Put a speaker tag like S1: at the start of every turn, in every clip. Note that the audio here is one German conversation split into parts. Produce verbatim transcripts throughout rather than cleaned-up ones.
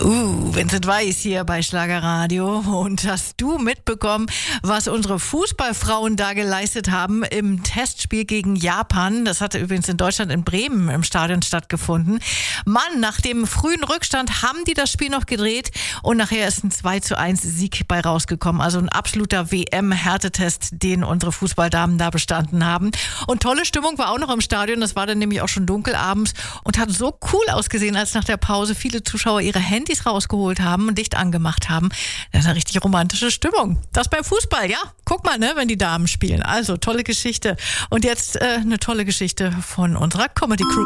S1: Uh, Vincent Weiss hier bei Schlagerradio. Und hast du mitbekommen, was unsere Fußballfrauen da geleistet haben im Testspiel gegen Japan? Das hatte übrigens in Deutschland in Bremen im Stadion stattgefunden. Mann, nach dem frühen Rückstand haben die das Spiel noch gedreht und nachher ist ein zwei zu eins Sieg bei rausgekommen. Also ein absoluter W M-Härtetest, den unsere Fußballdamen da bestanden haben. Und tolle Stimmung war auch noch im Stadion. Das war dann nämlich auch schon dunkel abends und hat so cool ausgesehen, als nach der Pause viele Zuschauer ihre Handys rausgeholt haben und Licht angemacht haben. Das ist eine richtig romantische Stimmung. Das beim Fußball, ja? Guck mal, ne, wenn die Damen spielen. Also, tolle Geschichte. Und jetzt äh, eine tolle Geschichte von unserer Comedy Crew.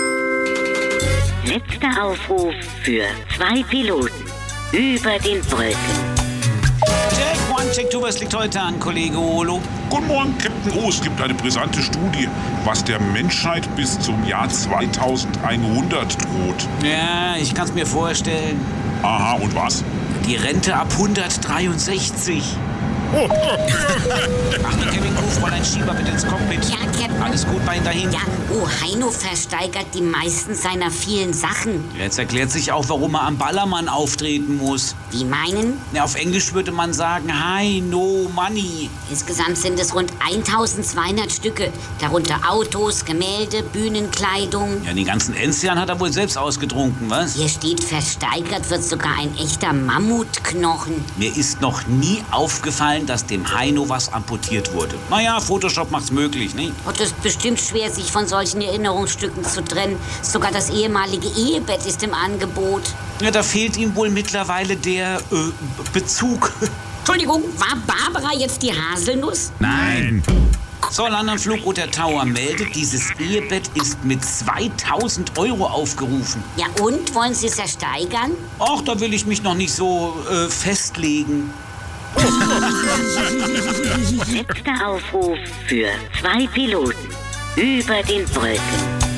S2: Letzter Aufruf für zwei Piloten über den Wolken.
S3: Check, one, check, two, was liegt heute an, Kollege Olo?
S4: Guten Morgen, Captain O. Es gibt eine brisante Studie, was der Menschheit bis zum Jahr zweitausendeinhundert droht.
S3: Ja, ich kann's mir vorstellen.
S4: Aha, und was?
S3: Die Rente ab hundertdreiundsechzig.
S4: Oh.
S3: Achtung, Kevin Kuh, Fräulein Schieber, bitte ins Cockpit.
S5: Ja, Captain.
S3: Alles gut bei Ihnen dahin?
S5: Ja, oh, Heino versteigert die meisten seiner vielen Sachen.
S3: Jetzt erklärt sich auch, warum er am Ballermann auftreten muss.
S5: Wie meinen?
S3: Ja, auf Englisch würde man sagen, hi, no money.
S5: Insgesamt sind es rund eintausendzweihundert Stücke. Darunter Autos, Gemälde, Bühnenkleidung.
S3: Ja, den ganzen Enzian hat er wohl selbst ausgetrunken, was?
S5: Hier steht, versteigert wird sogar ein echter Mammutknochen.
S3: Mir ist noch nie aufgefallen, dass dem Heino was amputiert wurde. Naja, Photoshop macht's möglich, ne?
S5: Und es ist bestimmt schwer, sich von solchen Erinnerungsstücken zu trennen. Sogar das ehemalige Ehebett ist im Angebot.
S3: Ja, da fehlt ihm wohl mittlerweile der äh, Bezug.
S5: Entschuldigung, war Barbara jetzt die Haselnuss?
S4: Nein.
S3: So, Landanflug der Tower meldet, dieses Ehebett ist mit zweitausend Euro aufgerufen.
S5: Ja und? Wollen Sie es ersteigern?
S3: Ach, da will ich mich noch nicht so äh, festlegen.
S2: Letzter Aufruf für zwei Piloten über den Wolken.